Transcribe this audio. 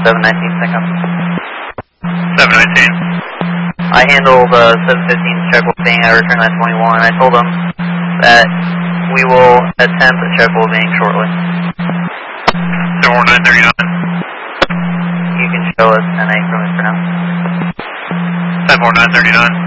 719, pick up. 719. I handled 715's check while being at return at 21. I told them that we will attempt a check while being shortly. 74939. You can show us 10-8 from it for now. 74939.